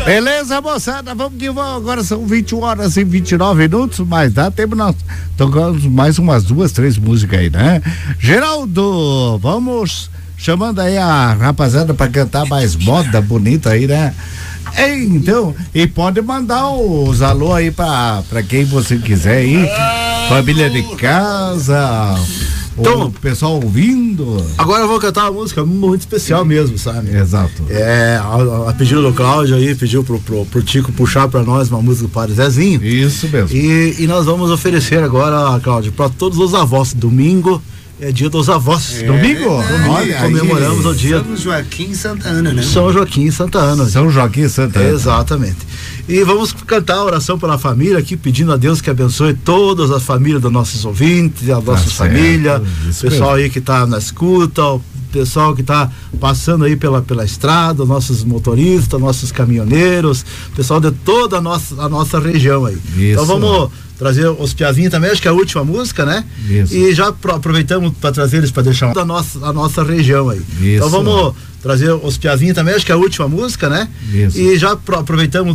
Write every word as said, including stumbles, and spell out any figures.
Beleza, moçada, vamos que vamos. Agora são vinte e uma horas e vinte e nove minutos, mas dá tempo, nós tocamos mais umas duas, três músicas aí, né? Geraldo, vamos chamando aí a rapaziada pra cantar mais moda bonita aí, né? Então, e pode mandar os alô aí pra, pra quem você quiser aí, família de casa, então, o pessoal ouvindo. Agora eu vou cantar uma música muito especial mesmo, sabe? Exato. É, a, a pedido do Cláudio aí, pediu pro, pro, pro Tico puxar pra nós uma música do Padre Zezinho. Isso mesmo. E, e nós vamos oferecer agora, Cláudio, pra todos os avós, domingo é dia dos avós. É, domingo? Domingo, olha, comemoramos aí o dia. São Joaquim e Santa Ana, né? São Joaquim e Santa Ana. São Joaquim e Santa Ana. Exatamente. E vamos cantar a oração pela família aqui, pedindo a Deus que abençoe todas as famílias dos nossos ouvintes, as nossas tá famílias, o pessoal mesmo aí que tá na escuta, o pessoal que tá passando aí pela, pela estrada, nossos motoristas, nossos caminhoneiros, pessoal de toda a nossa, a nossa região aí. Isso. Então vamos trazer os piavinhos também, acho que é a última música, né? Isso. E já pro, aproveitamos para trazer eles para deixar a nossa, a nossa região aí. Isso. Então vamos trazer os piavinhos também, acho que é a última música, né? Isso. E já pro, aproveitamos